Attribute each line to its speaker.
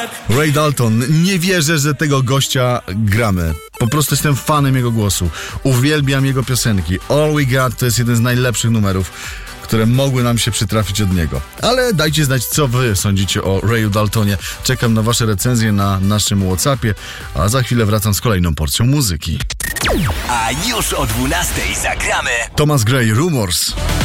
Speaker 1: Ray Dalton, nie wierzę, że tego gościa gramy. Po prostu jestem fanem jego głosu. Uwielbiam jego piosenki. All We Got to jest jeden z najlepszych numerów, które mogły nam się przytrafić od niego. Ale dajcie znać, co wy sądzicie o Rayu Daltonie. Czekam na wasze recenzje na naszym WhatsAppie, a za chwilę wracam z kolejną porcją muzyki.
Speaker 2: A już o 12:00 zagramy
Speaker 1: Thomas Gray, Rumors.